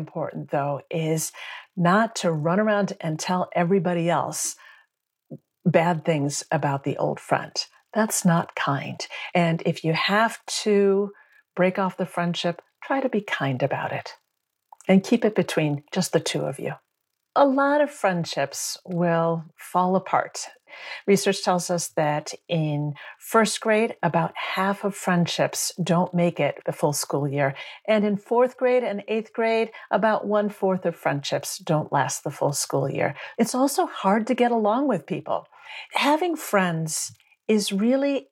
important, though, is not to run around and tell everybody else bad things about the old friend. That's not kind. And if you have to break off the friendship, try to be kind about it and keep it between just the two of you. A lot of friendships will fall apart. Research tells us that in first grade, about half of friendships don't make it the full school year. And in fourth grade and eighth grade, about 1/4 of friendships don't last the full school year. It's also hard to get along with people. Having friends is really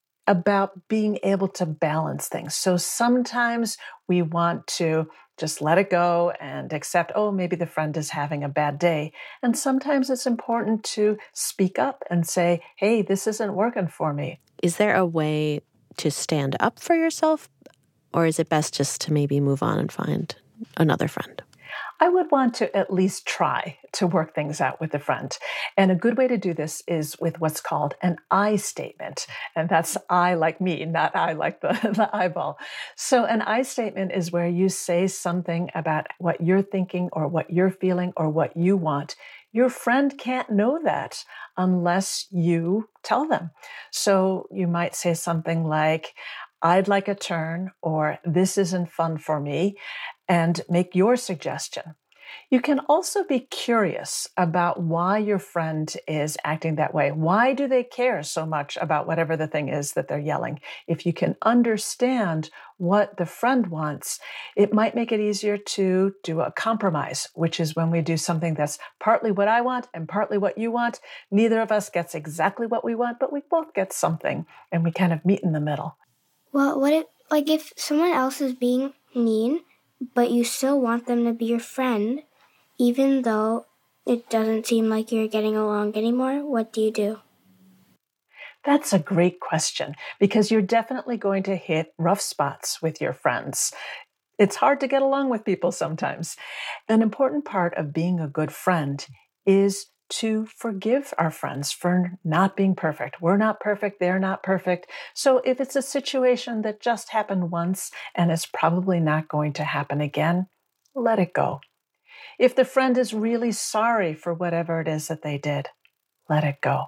about being able to balance things. So sometimes we want to just let it go and accept, oh, maybe the friend is having a bad day. And sometimes it's important to speak up and say, hey, this isn't working for me. Is there a way to stand up for yourself, or is it best just to maybe move on and find another friend? I would want to at least try to work things out with a friend. And a good way to do this is with what's called an I statement. And that's I like me, not I like the eyeball. So an I statement is where you say something about what you're thinking or what you're feeling or what you want. Your friend can't know that unless you tell them. So you might say something like, I'd like a turn, or this isn't fun for me, and make your suggestion. You can also be curious about why your friend is acting that way. Why do they care so much about whatever the thing is that they're yelling? If you can understand what the friend wants, it might make it easier to do a compromise, which is when we do something that's partly what I want and partly what you want. Neither of us gets exactly what we want, but we both get something, and we kind of meet in the middle. Well, if someone else is being mean, but you still want them to be your friend, even though it doesn't seem like you're getting along anymore, what do you do? That's a great question, because you're definitely going to hit rough spots with your friends. It's hard to get along with people sometimes. An important part of being a good friend is to forgive our friends for not being perfect. We're not perfect. They're not perfect. So if it's a situation that just happened once and it's probably not going to happen again, let it go. If the friend is really sorry for whatever it is that they did, let it go.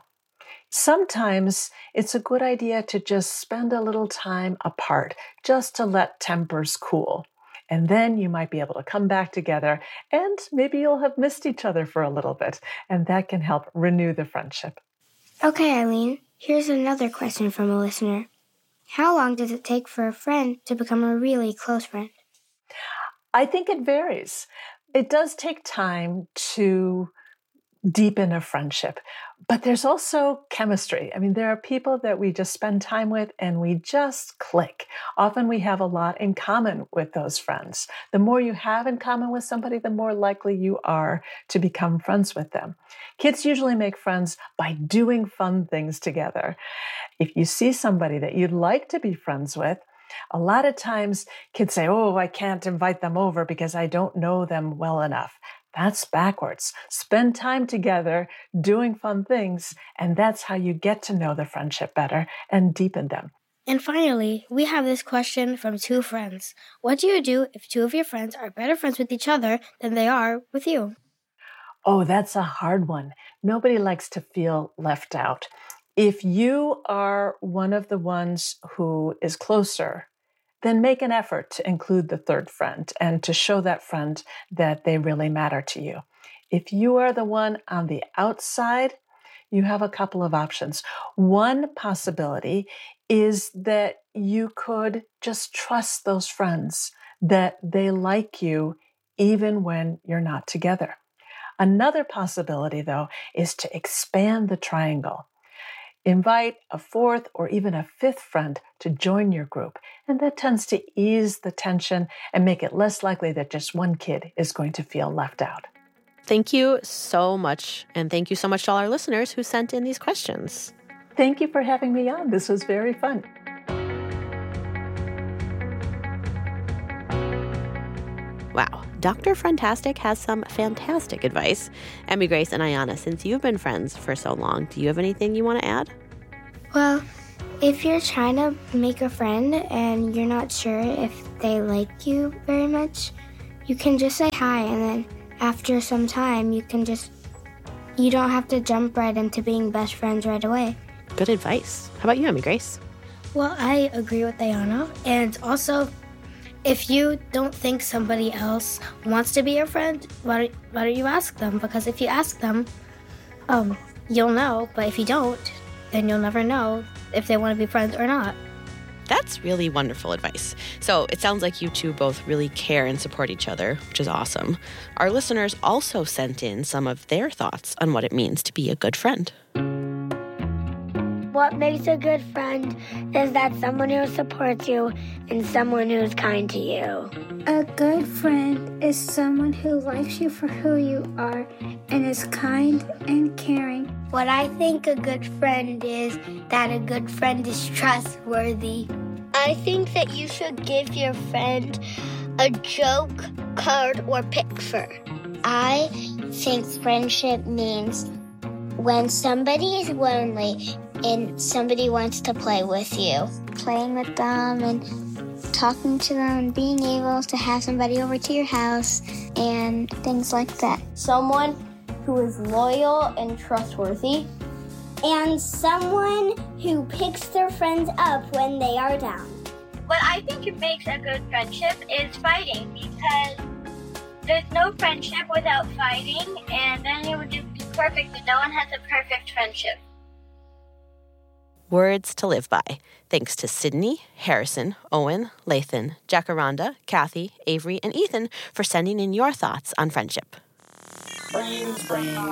Sometimes it's a good idea to just spend a little time apart, just to let tempers cool. And then you might be able to come back together, and maybe you'll have missed each other for a little bit, and that can help renew the friendship. Okay, Eileen, here's another question from a listener. How long does it take for a friend to become a really close friend? I think it varies. It does take time to deepen a friendship, but there's also chemistry. I mean, there are people that we just spend time with and we just click. Often we have a lot in common with those friends. The more you have in common with somebody, the more likely you are to become friends with them. Kids usually make friends by doing fun things together. If you see somebody that you'd like to be friends with, a lot of times kids say, oh, I can't invite them over because I don't know them well enough. That's backwards. Spend time together doing fun things, and that's how you get to know the friendship better and deepen them. And finally, we have this question from two friends. What do you do if two of your friends are better friends with each other than they are with you? Oh, that's a hard one. Nobody likes to feel left out. If you are one of the ones who is closer, then make an effort to include the third friend and to show that friend that they really matter to you. If you are the one on the outside, you have a couple of options. One possibility is that you could just trust those friends, that they like you even when you're not together. Another possibility, though, is to expand the triangle. Invite a fourth or even a fifth friend to join your group, and that tends to ease the tension and make it less likely that just one kid is going to feel left out. Thank you so much, and thank you so much to all our listeners who sent in these questions. Thank you for having me on. This was very fun. Wow, Dr. Friendtastic has some fantastic advice. Emmy, Grace, and Ayana, since you've been friends for so long, do you have anything you want to add? Well, if you're trying to make a friend and you're not sure if they like you very much, You can just say hi, and then after some time, you don't have to jump right into being best friends right away. Good advice. How about you, Emmy Grace? Well, I agree with Ayana. And also, if you don't think somebody else wants to be your friend, why don't you ask them? Because if you ask them, you'll know. But if you don't, then you'll never know if they want to be friends or not. That's really wonderful advice. So it sounds like you two both really care and support each other, which is awesome. Our listeners also sent in some of their thoughts on what it means to be a good friend. What makes a good friend is that someone who supports you and someone who's kind to you. A good friend is someone who likes you for who you are and is kind and caring. What I think a good friend is that a good friend is trustworthy. I think that you should give your friend a joke, card, or picture. I think friendship means when somebody is lonely and somebody wants to play with you. Playing with them and talking to them and being able to have somebody over to your house and things like that. Someone who is loyal and trustworthy. And someone who picks their friends up when they are down. What I think makes a good friendship is fighting, because there's no friendship without fighting, and then it would just be perfect, and no one has a perfect friendship. Words to live by. Thanks to Sydney, Harrison, Owen, Lathan, Jacaranda, Kathy, Avery, and Ethan for sending in your thoughts on friendship. Brains.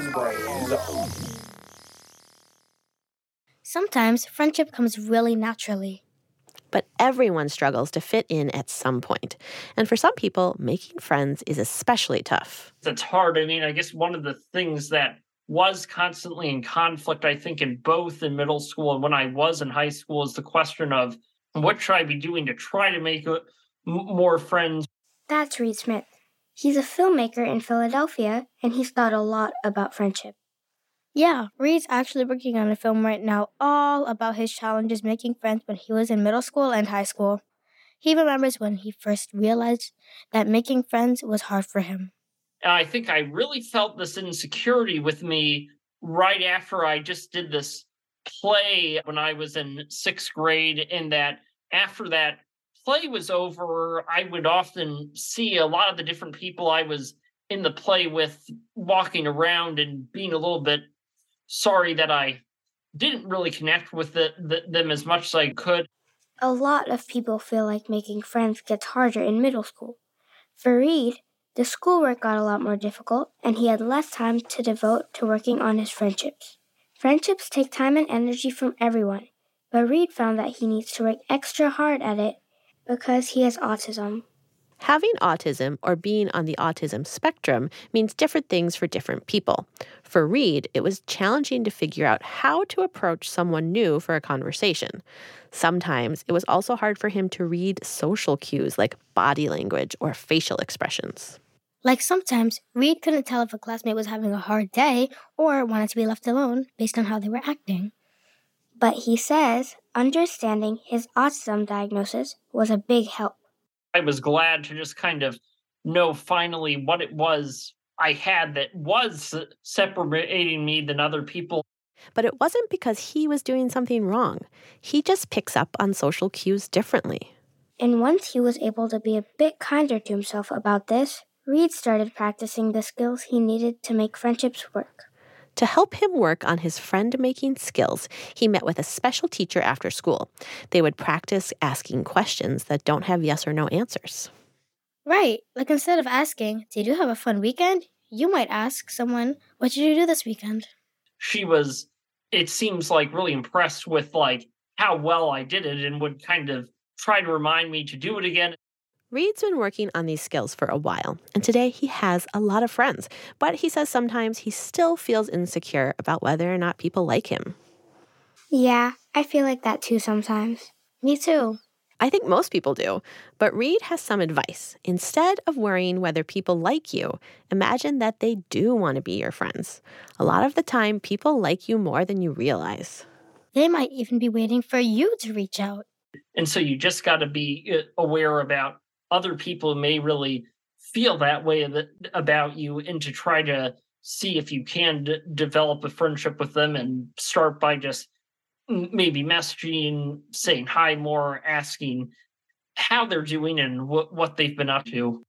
Sometimes friendship comes really naturally. But everyone struggles to fit in at some point. And for some people, making friends is especially tough. It's hard. I mean, I guess one of the things that was constantly in conflict, I think, in middle school and when I was in high school, is the question of what should I be doing to try to make more friends? That's Reed Smith. He's a filmmaker in Philadelphia, and he's thought a lot about friendship. Yeah, Reed's actually working on a film right now all about his challenges making friends when he was in middle school and high school. He remembers when he first realized that making friends was hard for him. I think I really felt this insecurity with me right after I just did this play when I was in 6th grade, and that after that play was over, I would often see a lot of the different people I was in the play with walking around and being a little bit sorry that I didn't really connect with them as much as I could. A lot of people feel like making friends gets harder in middle school. For Reed, the schoolwork got a lot more difficult, and he had less time to devote to working on his friendships. Friendships take time and energy from everyone, but Reed found that he needs to work extra hard at it because he has autism. Having autism or being on the autism spectrum means different things for different people. For Reed, it was challenging to figure out how to approach someone new for a conversation. Sometimes it was also hard for him to read social cues like body language or facial expressions. Like sometimes, Reed couldn't tell if a classmate was having a hard day or wanted to be left alone based on how they were acting. But he says understanding his autism diagnosis was a big help. I was glad to just kind of know finally what it was I had that was separating me than other people. But it wasn't because he was doing something wrong. He just picks up on social cues differently. And once he was able to be a bit kinder to himself about this, Reed started practicing the skills he needed to make friendships work. To help him work on his friend-making skills, he met with a special teacher after school. They would practice asking questions that don't have yes or no answers. Right. Like instead of asking, did you have a fun weekend? You might ask someone, what did you do this weekend? She was, it seems like, really impressed with like how well I did it and would kind of try to remind me to do it again. Reed's been working on these skills for a while, and today he has a lot of friends. But he says sometimes he still feels insecure about whether or not people like him. Yeah, I feel like that too sometimes. Me too. I think most people do. But Reed has some advice. Instead of worrying whether people like you, imagine that they do want to be your friends. A lot of the time, people like you more than you realize. They might even be waiting for you to reach out. And so you just got to be aware about other people may really feel that way about you, and to try to see if you can develop a friendship with them, and start by just maybe messaging, saying hi more, asking how they're doing and what they've been up to.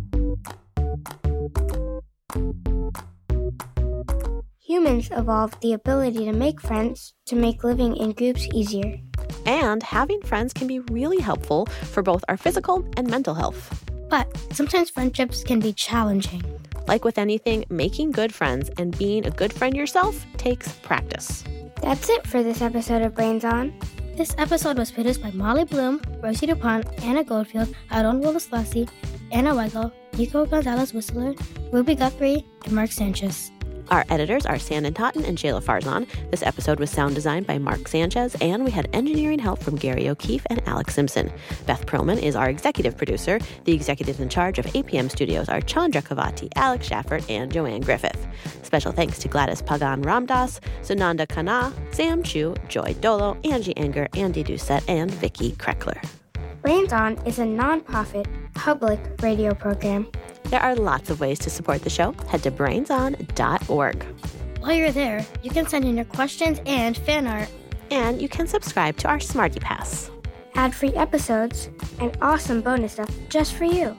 Humans evolved the ability to make friends to make living in groups easier. And having friends can be really helpful for both our physical and mental health. But sometimes friendships can be challenging. Like with anything, making good friends and being a good friend yourself takes practice. That's it for this episode of Brains On. This episode was produced by Molly Bloom, Rosie DuPont, Anna Goldfield, Aaron Willis-Lassie, Anna Weigel, Nico Gonzalez-Whistler, Ruby Guthrie, and Mark Sanchez. Our editors are Sandon Totten and Shayla Farzan. This episode was sound designed by Mark Sanchez, and we had engineering help from Gary O'Keefe and Alex Simpson. Beth Perlman is our executive producer. The executives in charge of APM Studios are Chandra Kavati, Alex Shaffert, and Joanne Griffith. Special thanks to Gladys Pagan Ramdas, Sunanda Khanna, Sam Chu, Joy Dolo, Angie Anger, Andy Doucette, and Vicky Kreckler. Brains On is a non-profit public radio program. There are lots of ways to support the show. Head to brainson.org. While you're there, you can send in your questions and fan art. And you can subscribe to our Smarty Pass. Ad-free episodes and awesome bonus stuff just for you.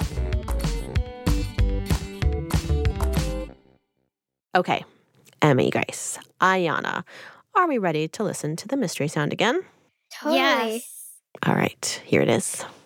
Okay, Emmy, Grace, Ayana, are we ready to listen to the mystery sound again? Totally. Yes. All right, here it is.